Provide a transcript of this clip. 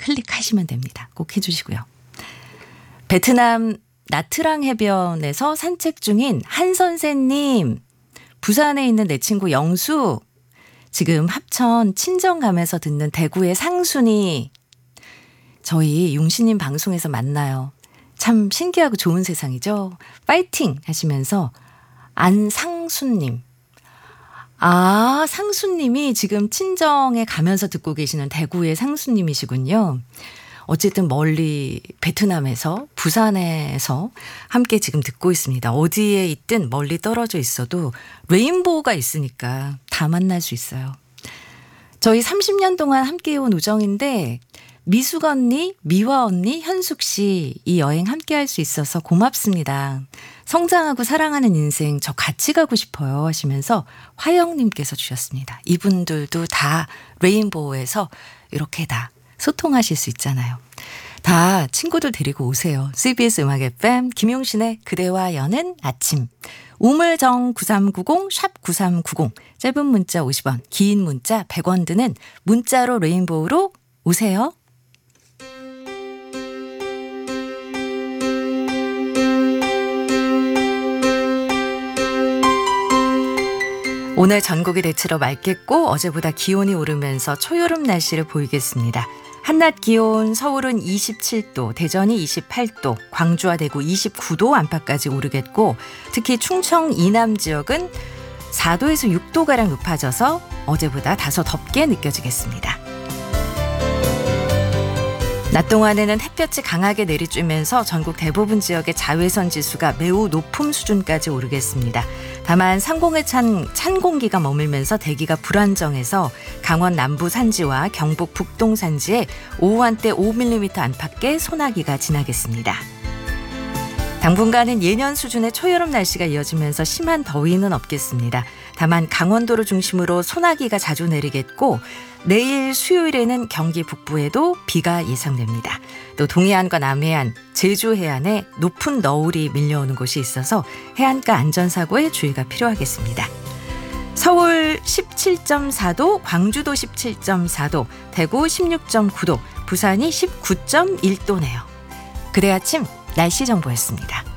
클릭하시면 됩니다. 꼭 해주시고요. 베트남 나트랑 해변에서 산책 중인 한 선생님, 부산에 있는 내 친구 영수, 지금 합천 친정 가면서 듣는 대구의 상순이, 저희 용신님 방송에서 만나요. 참 신기하고 좋은 세상이죠. 파이팅 하시면서 안상순님. 아, 상순님이 지금 친정에 가면서 듣고 계시는 대구의 상순님이시군요. 어쨌든 멀리 베트남에서 부산에서 함께 지금 듣고 있습니다. 어디에 있든 멀리 떨어져 있어도 레인보우가 있으니까 다 만날 수 있어요. 저희 30년 동안 함께해온 우정인데 미숙 언니, 미화 언니, 현숙 씨 이 여행 함께할 수 있어서 고맙습니다. 성장하고 사랑하는 인생 저 같이 가고 싶어요 하시면서 화영님께서 주셨습니다. 이분들도 다 레인보우에서 이렇게 다 소통하실 수 있잖아요. 다 친구들 데리고 오세요. CBS 음악 FM 김용신의 그대와 여는 아침. 우물정 9390 샵 9390 짧은 문자 50원 긴 문자 100원 드는 문자로 레인보우로 오세요. 오늘 전국이 대체로 맑겠고 어제보다 기온이 오르면서 초여름 날씨를 보이겠습니다. 한낮 기온 서울은 27도, 대전이 28도, 광주와 대구 29도 안팎까지 오르겠고 특히 충청 이남 지역은 4도에서 6도가량 높아져서 어제보다 다소 덥게 느껴지겠습니다. 낮 동안에는 햇볕이 강하게 내리쬐면서 전국 대부분 지역의 자외선 지수가 매우 높은 수준까지 오르겠습니다. 다만 상공에 찬 공기가 머물면서 대기가 불안정해서 강원 남부 산지와 경북 북동 산지에 오후 한때 5mm 안팎의 소나기가 지나겠습니다. 당분간은 예년 수준의 초여름 날씨가 이어지면서 심한 더위는 없겠습니다. 다만 강원도를 중심으로 소나기가 자주 내리겠고 내일 수요일에는 경기 북부에도 비가 예상됩니다. 또 동해안과 남해안, 제주 해안에 높은 너울이 밀려오는 곳이 있어서 해안가 안전사고에 주의가 필요하겠습니다. 서울 17.4도, 광주도 17.4도, 대구 16.9도, 부산이 19.1도네요. 그래 아침 날씨 정보였습니다.